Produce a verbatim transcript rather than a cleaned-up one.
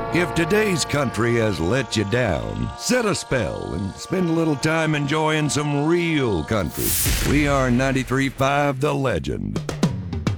If today's country has let you down, set a spell and spend a little time enjoying some real country. We are ninety-three point five The Legend.